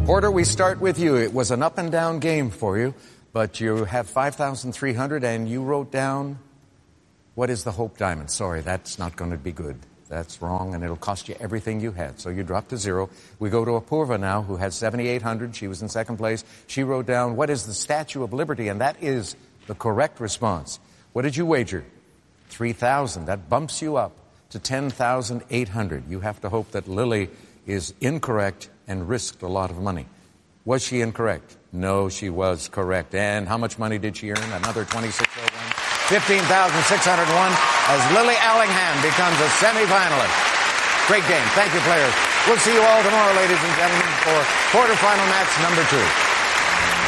Porter, we start with you. It was an up and down game for you, but you have 5,300 and you wrote down, what is the Hope Diamond? Sorry, that's not going to be good. That's wrong, and it'll cost you everything you had. So you dropped to zero. We go to Apurva now, who has 7,800. She was in second place. She wrote down, what is the Statue of Liberty? And that is the correct response. What did you wager? 3,000. That bumps you up to 10,800. You have to hope that Lily is incorrect and risked a lot of money. Was she incorrect? No, she was correct. And how much money did she earn? Another 2,601. 15,601 as Lily Allingham becomes a semifinalist. Great game. Thank you, players. We'll see you all tomorrow, ladies and gentlemen, for quarterfinal match number 2.